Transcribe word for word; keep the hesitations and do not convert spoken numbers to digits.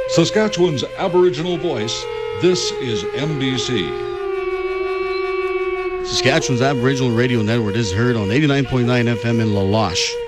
Saskatchewan's Aboriginal voice, this is M B C. Saskatchewan's Aboriginal Radio Network is heard on eighty-nine point nine F M in La Loche.